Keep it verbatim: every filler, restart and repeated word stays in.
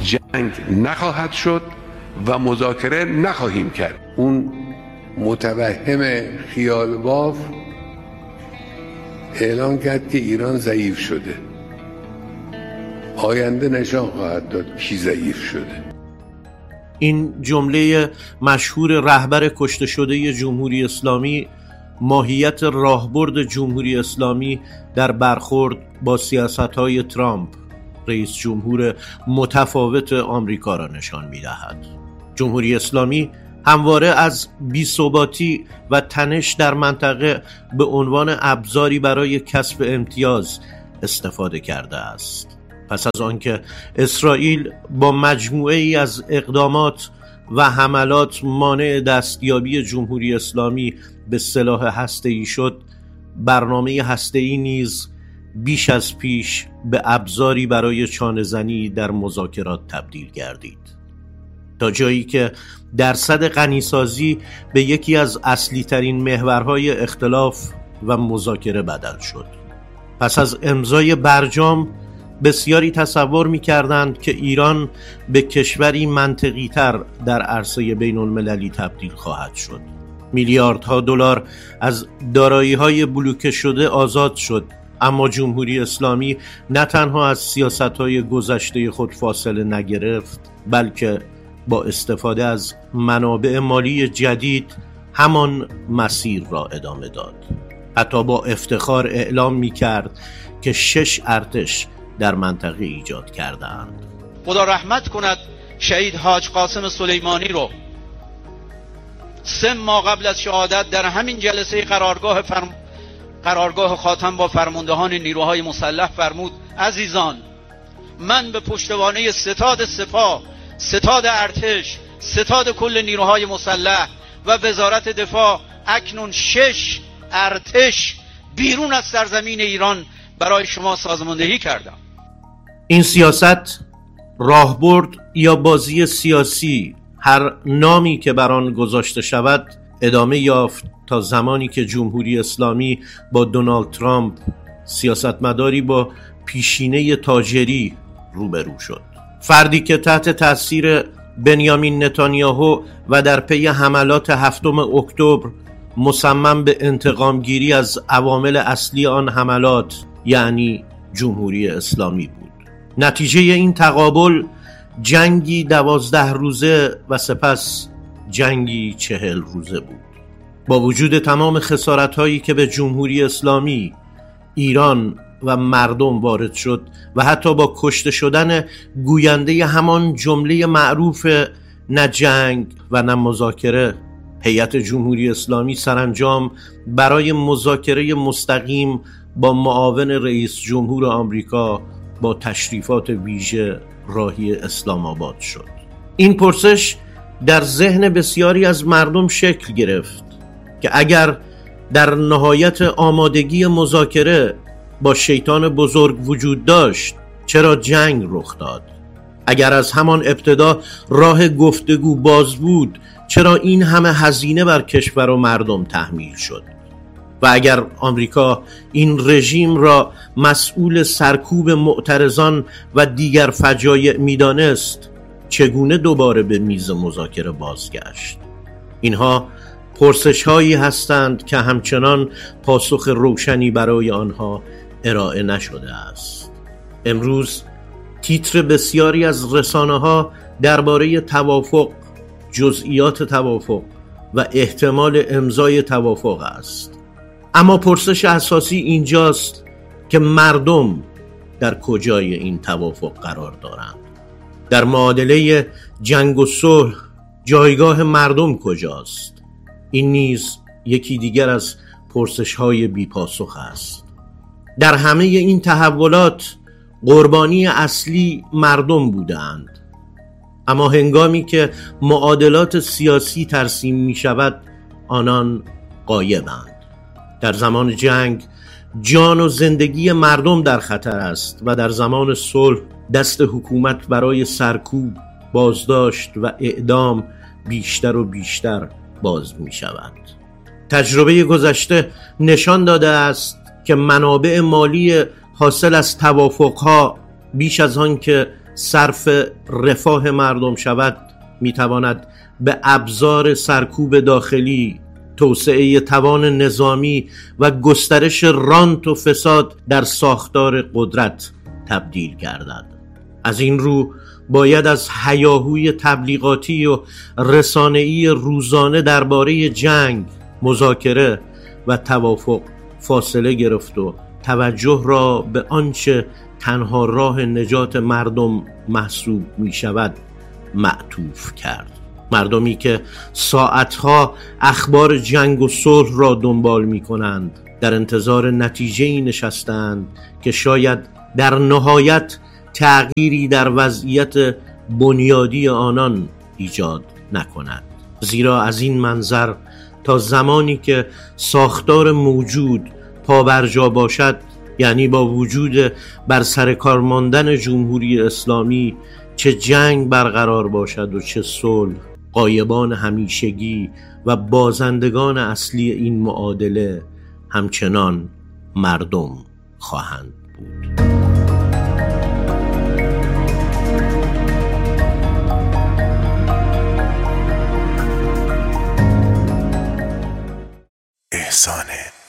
جنگ نخواهد شد و مذاکره نخواهیم کرد. اون متوهم خیال باف اعلان کرد که ایران ضعیف شده. آینده نشان خواهد داد کی ضعیف شده. این جمله مشهور رهبر کشته شده جمهوری اسلامی ماهیت راهبرد جمهوری اسلامی در برخورد با سیاست‌های ترامپ، رئیس جمهور متفاوت آمریکا را نشان می‌دهد. جمهوری اسلامی همواره از بی‌ثباتی و تنش در منطقه به عنوان ابزاری برای کسب امتیاز استفاده کرده است. پس از آنکه اسرائیل با مجموعه ای از اقدامات و حملات مانع دستیابی جمهوری اسلامی به سلاح هسته‌ای شد، برنامه هسته‌ای نیز بیش از پیش به ابزاری برای چانه‌زنی در مذاکرات تبدیل گردید، تا جایی که درصد غنیسازی به یکی از اصلی ترین محورهای اختلاف و مذاکره بدل شد. پس از امضای برجام بسیاری تصور می‌کردند که ایران به کشوری منطقی تر در عرصه بین المللی تبدیل خواهد شد. میلیاردها دلار از دارایی‌های بلوکه شده آزاد شد، اما جمهوری اسلامی نه تنها از سیاست‌های گذشته خود فاصله نگرفت، بلکه با استفاده از منابع مالی جدید همان مسیر را ادامه داد. حتی با افتخار اعلام می‌کرد که شش ارتش در منطقه ایجاد کردند. خدا رحمت کند شهید حاج قاسم سلیمانی رو. سه ماه قبل از شهادت در همین جلسه قرارگاه فرم... قرارگاه خاتم با فرماندهان نیروهای مسلح فرمود: عزیزان، من به پشتوانه ستاد سپاه، ستاد ارتش، ستاد کل نیروهای مسلح و وزارت دفاع اکنون شش ارتش بیرون از سرزمین ایران برای شما سازماندهی کردم. این سیاست، راهبرد یا بازی سیاسی، هر نامی که بر آن گذاشته شود، ادامه یافت تا زمانی که جمهوری اسلامی با دونالد ترامپ، سیاستمداری با پیشینه تاجری، روبرو شد. فردی که تحت تاثیر بنیامین نتانیاهو و در پی حملات هفتم اکتبر مصمم به انتقام گیری از عوامل اصلی آن حملات، یعنی جمهوری اسلامی بود. نتیجه این تقابل جنگی دوازده روزه و سپس جنگی چهل روزه بود. با وجود تمام خسارت‌هایی که به جمهوری اسلامی، ایران و مردم وارد شد و حتی با کشته شدن گوینده همان جمله معروف نه جنگ و نه مذاکره، هیئت جمهوری اسلامی سرانجام برای مذاکره مستقیم با معاون رئیس جمهور آمریکا با تشریفات ویژه راهی اسلام آباد شد. این پرسش در ذهن بسیاری از مردم شکل گرفت که اگر در نهایت آمادگی مذاکره با شیطان بزرگ وجود داشت، چرا جنگ رخ داد؟ اگر از همان ابتدا راه گفتگو باز بود، چرا این همه هزینه بر کشور و مردم تحمیل شد؟ و اگر آمریکا این رژیم را مسئول سرکوب معترضان و دیگر فجایع می‌دانست، چگونه دوباره به میز مذاکره بازگشت؟ اینها پرسش هایی هستند که همچنان پاسخ روشنی برای آنها ارائه نشده است. امروز تیتر بسیاری از رسانه ها درباره توافق، جزئیات توافق و احتمال امضای توافق است. اما پرسش اساسی اینجاست که مردم در کجای این توافق قرار دارند؟ در معادله جنگ و صلح جایگاه مردم کجاست؟ این نیز یکی دیگر از پرسش‌های بی‌پاسخ است. در همه این تحولات قربانی اصلی مردم بودند، اما هنگامی که معادلات سیاسی ترسیم می شود، آنان غایبند. در زمان جنگ جان و زندگی مردم در خطر است و در زمان صلح دست حکومت برای سرکوب، بازداشت و اعدام بیشتر و بیشتر باز می شود. تجربه گذشته نشان داده است که منابع مالی حاصل از توافقها بیش از آن که صرف رفاه مردم شود میتواند به ابزار سرکوب داخلی، توسعه توان نظامی و گسترش رانت و فساد در ساختار قدرت تبدیل گردد. از این رو باید از هیاهوی تبلیغاتی و رسانه‌ای روزانه درباره جنگ، مذاکره و توافق فاصله گرفت و توجه را به آنچه تنها راه نجات مردم محسوب می شود معطوف کرد. مردمی که ساعتها اخبار جنگ و صلح را دنبال می کنند، در انتظار نتیجه‌ای نشستند که شاید در نهایت تغییری در وضعیت بنیادی آنان ایجاد نکند. زیرا از این منظر تا زمانی که ساختار موجود پابرجا باشد، یعنی با وجود بر سر کار ماندن جمهوری اسلامی، چه جنگ برقرار باشد و چه صلح، غایبان همیشگی و بازندگان اصلی این معادله همچنان مردم خواهند بود. احسان